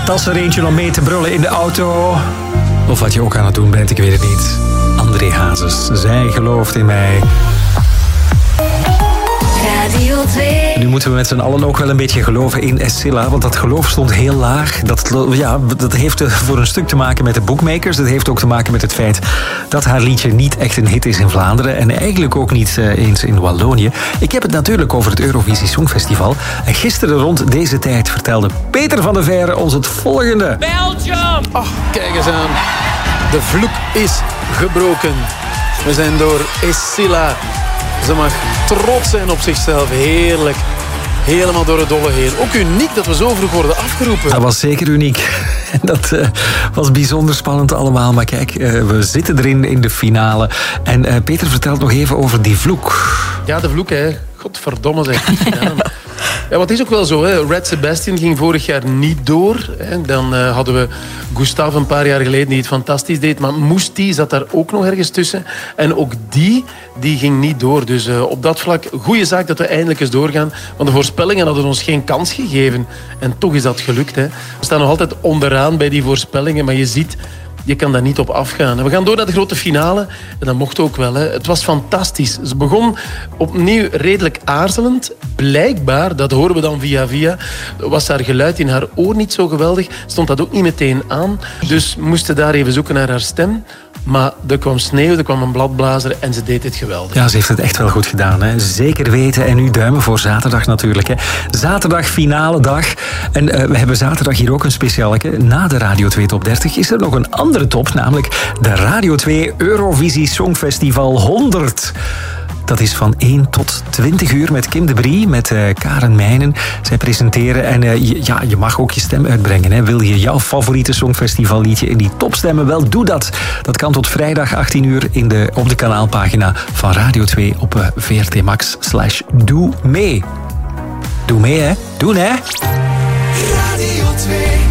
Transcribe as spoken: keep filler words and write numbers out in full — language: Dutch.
tas er eentje om mee te brullen in de auto. Of wat je ook aan het doen bent, ik weet het niet. André Hazes, zij gelooft in mij. Radio twee. Nu moeten we met z'n allen ook wel een beetje geloven in Escilla, want dat geloof stond heel laag. Dat, ja, dat heeft voor een stuk te maken met de bookmakers. Dat heeft ook te maken met het feit dat haar liedje niet echt een hit is in Vlaanderen en eigenlijk ook niet uh, eens in Wallonië. Ik heb het natuurlijk over het Eurovisie Songfestival. En gisteren rond deze tijd vertelde Peter van der Veire ons het volgende. Belgium! Oh, kijk eens aan. De vloek is gebroken. We zijn door Escilla. Ze mag trots zijn op zichzelf. Heerlijk. Helemaal door het dolle heen. Ook uniek dat we zo vroeg worden afgeroepen. Dat was zeker uniek. Dat uh, was bijzonder spannend allemaal. Maar kijk, uh, we zitten erin in de finale. En uh, Peter vertelt nog even over die vloek. Ja, de vloek, hè. Godverdomme zeg. Ja, ja, wat is ook wel zo, hè. Red Sebastian ging vorig jaar niet door. Hè. Dan uh, hadden we Gustav een paar jaar geleden die het fantastisch deed. Maar Moesti zat daar ook nog ergens tussen. En ook die, die ging niet door. Dus uh, op dat vlak, goede zaak dat we eindelijk eens doorgaan. Want de voorspellingen hadden ons geen kans gegeven. En toch is dat gelukt. Hè. We staan nog altijd onderaan bij die voorspellingen. Maar je ziet, je kan daar niet op afgaan. En we gaan door naar de grote finale. En dat mocht ook wel. Hè. Het was fantastisch. Ze begon opnieuw redelijk aarzelend. Blijkbaar, dat horen we dan via via, was haar geluid in haar oor niet zo geweldig. Stond dat ook niet meteen aan. Dus moesten daar even zoeken naar haar stem. Maar er kwam sneeuw, er kwam een bladblazer en ze deed het geweldig. Ja, ze heeft het echt wel goed gedaan. Hè? Zeker weten. En nu duimen voor zaterdag natuurlijk. Hè? Zaterdag, finale dag. En uh, we hebben zaterdag hier ook een specialeke. Na de Radio twee Top dertig is er nog een andere top. Namelijk de Radio twee Eurovisie Songfestival honderd. Dat is van één tot twintig uur met Kim de Brie, met uh, Karen Meijnen. Zij presenteren en uh, je, ja, je mag ook je stem uitbrengen. Hè. Wil je jouw favoriete songfestivalliedje in die top stemmen? Wel, doe dat. Dat kan tot vrijdag achttien uur in de, op de kanaalpagina van Radio twee op uh, V R T Max slash doe mee. Doe mee, hè? Doen, hè? Radio twee.